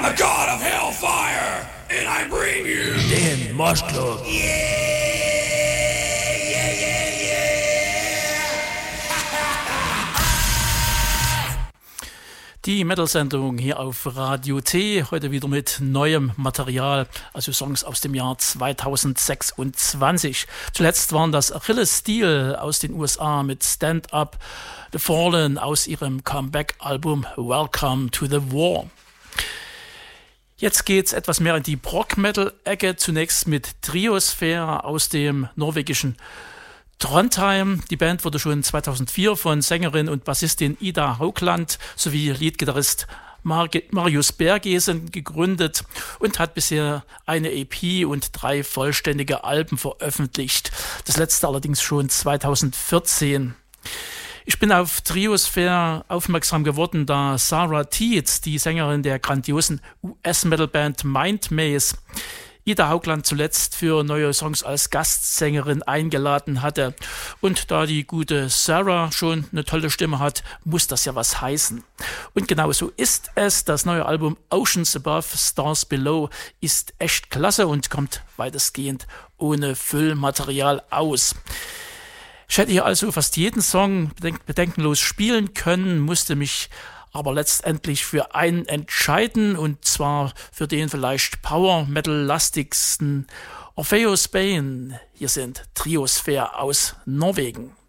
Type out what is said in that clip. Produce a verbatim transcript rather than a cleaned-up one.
am the god of hellfire, and I bring you den Moshclub. Yeah! Die Metal-Sendung hier auf Radio T, heute wieder mit neuem Material, also Songs aus dem Jahr zweitausendsechsundzwanzig. Zuletzt waren das Achilles Steel aus den U S A mit Stand Up, The Fallen aus ihrem Comeback-Album Welcome to the War. Jetzt geht's etwas mehr in die Prog-Metal-Ecke, zunächst mit Triosphere aus dem norwegischen Trondheim. Die Band wurde schon zweitausendvier von Sängerin und Bassistin Ida Haugland sowie Leadgitarrist Marius Bergesen gegründet und hat bisher eine E P und drei vollständige Alben veröffentlicht. Das letzte allerdings schon zweitausendvierzehn. Ich bin auf Triosphere aufmerksam geworden, da Sarah Tietz, die Sängerin der grandiosen U S-Metal-Band Mind Maze, Ida Haugland zuletzt für neue Songs als Gastsängerin eingeladen hatte. Und da die gute Sarah schon eine tolle Stimme hat, muss das ja was heißen. Und genau so ist es. Das neue Album Oceans Above, Stars Below ist echt klasse und kommt weitestgehend ohne Füllmaterial aus. Ich hätte hier also fast jeden Song bedenk- bedenkenlos spielen können, musste mich aber letztendlich für einen entscheiden, und zwar für den vielleicht Power-Metal-lastigsten Orpheus Bane. Hier sind Triosphere aus Norwegen.